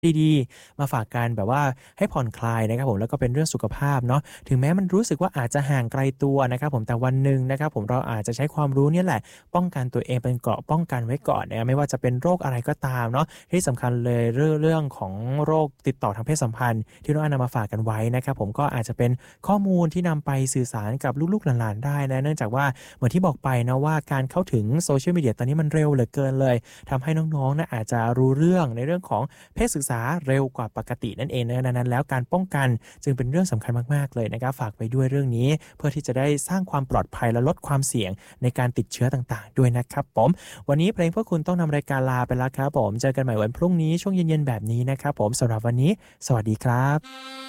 ดีๆมาฝากกันแบบว่าให้ผ่อนคลายนะครับผมแล้วก็เป็นเรื่องสุขภาพเนาะถึงแม้มันรู้สึกว่าอาจจะห่างไกลตัวนะครับผมแต่วันหนึ่งนะครับผมเราอาจจะใช้ความรู้เนี่ยแหละป้องกันตัวเองเป็นเกราะป้องกันไว้ก่อนนะครับไม่ว่าจะเป็นโรคอะไรก็ตามเนาะที่สำคัญเลยเรื่องของโรคติดต่อทางเพศสัมพันธ์ที่น้องอันนำมาฝากกันไว้นะครับผมก็อาจจะเป็นข้อมูลที่นำไปสื่อสารกับลูกๆหลานๆได้นะเนื่องจากว่าเหมือนที่บอกไปนะว่าการเข้าถึง Social Media ตอนนี้มันเร็วเหลือเกินเลยทำให้น้องๆน่ะอาจจะรู้เรื่องในเรื่องของเพศศึกษาเร็วกว่าปกตินั่นเองนะดังนั้นแล้วการป้องกันจึงเป็นเรื่องสำคัญมากๆเลยนะครับฝากไปด้วยเรื่องนี้เพื่อที่จะได้สร้างความปลอดภัยและลดความเสี่ยงในการติดเชื้อต่างๆด้วยนะครับผมวันนี้เพลงเพื่อคุณต้องนำรายการลาไปแล้วครับผมเจอกันใหม่วันพรุ่งนี้ช่วงเย็นๆแบบนี้นะครับผมสำหรับวันนี้สวัสดีครับ